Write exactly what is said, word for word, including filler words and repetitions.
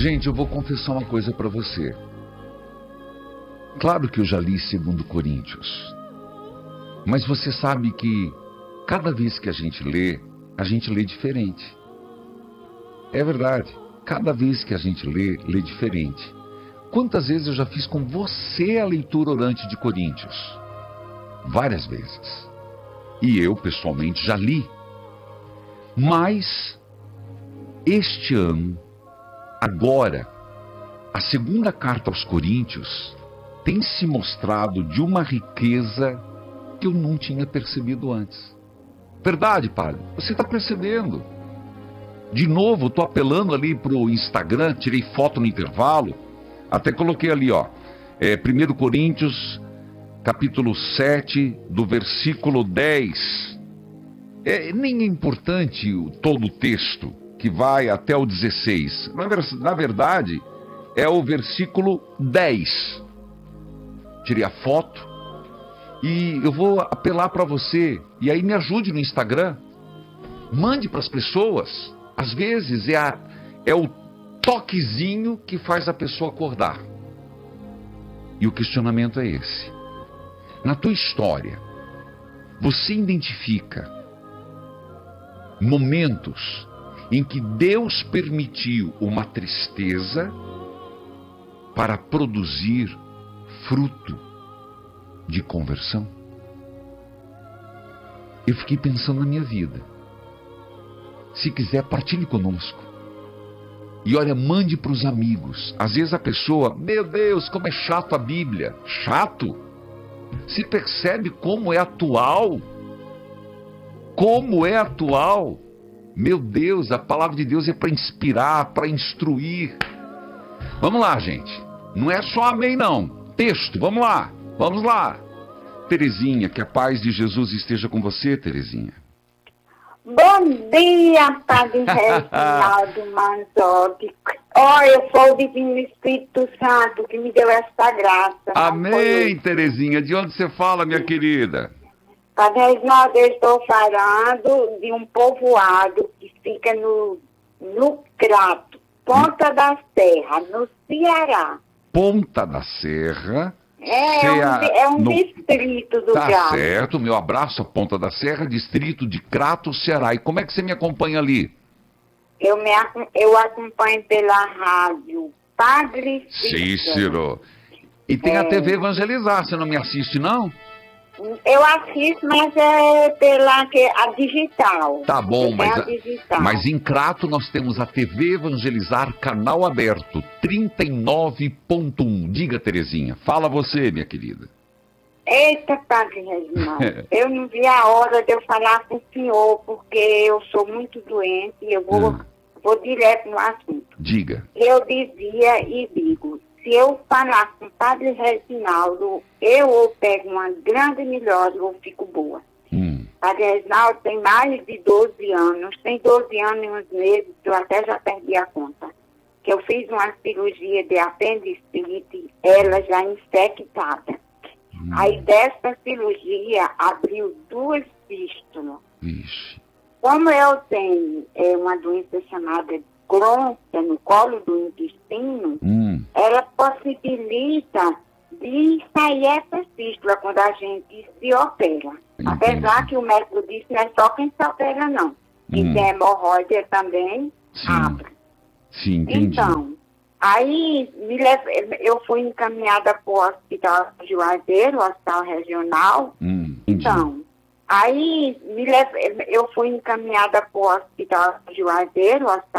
Gente, eu vou confessar uma coisa para você. Claro que eu já li Segundo Coríntios. Mas você sabe que cada vez que a gente lê, a gente lê diferente. É verdade. Cada vez que a gente lê, lê diferente. Quantas vezes eu já fiz com você a leitura orante de Coríntios? Várias vezes. E eu, pessoalmente, já li. Mas, este ano, agora, a segunda carta aos Coríntios tem se mostrado de uma riqueza que eu não tinha percebido antes. Verdade, padre? Você está percebendo. De novo, estou apelando ali para o Instagram, tirei foto no intervalo, até coloquei ali, ó, é, primeiro Coríntios, capítulo sete, do versículo dez. É, nem é importante o, todo o texto, que vai até o dezesseis. Na, na verdade, é o versículo dez. Tirei a foto e eu vou apelar para você, e aí me ajude no Instagram. Mande para as pessoas. Às vezes é, a, é o toquezinho que faz a pessoa acordar. E o questionamento é esse. Na tua história, você identifica momentos em que Deus permitiu uma tristeza para produzir fruto de conversão? Eu fiquei pensando na minha vida. Se quiser, partilhe conosco. E olha, mande para os amigos. Às vezes a pessoa, meu Deus, como é chato a Bíblia. Chato? Se percebe como é atual? Como é atual? Meu Deus, a palavra de Deus é para inspirar, para instruir. Vamos lá, gente. Não é só amém, não. Texto, vamos lá. Vamos lá. Terezinha, que a paz de Jesus esteja com você, Terezinha. Bom dia, Padre Reginaldo Manzotti. Olha, foi o Divino Espírito Santo que me deu essa graça. Amém, Terezinha. De onde você fala, minha querida? Padre Reginaldo, eu estou falando de um povoado que fica no, no Crato, Ponta da Serra, no Ceará. Ponta da Serra... É, Cea... um, é um no... distrito do tá Crato. Tá certo, meu abraço a Ponta da Serra, distrito de Crato, Ceará. E como é que você me acompanha ali? Eu, me, eu acompanho pela rádio Padre Cícero. Cícero. E tem é... a T V Evangelizar, você não me assiste, não? Eu assisto, mas é pela que, a digital. Tá bom, mas, a digital. mas em Crato nós temos a T V Evangelizar, canal aberto, trinta e nove ponto um. Diga, Terezinha, fala você, minha querida. Eita, Padre Reginaldo, eu não vi a hora de eu falar com o senhor, porque eu sou muito doente e eu vou, hum. vou direto no assunto. Diga. Eu dizia e digo, se eu falar com o Padre Reginaldo, eu ou pego uma grande melhora ou fico boa. Hum. Padre Reginaldo tem mais de doze anos, tem doze anos e uns meses, que eu até já perdi a conta. Que eu fiz uma cirurgia de apendicite, ela já infectada. Hum. Aí dessa cirurgia abriu duas fístulas. Ixi. Como eu tenho é, uma doença chamada Crohn, no colo do intestino, hum. ela possibilita de sair essa fístula quando a gente se opera. Entendi. Apesar que o médico disse que não é só quem se opera, não. Hum. Quem tem hemorroida também Sim. abre. Sim, entendi. Então, aí me leve, eu fui encaminhada para o Hospital de Juazeiro, o Hospital Regional. Hum, então, aí me leve, eu fui encaminhada para o Hospital de Juazeiro, o Hospital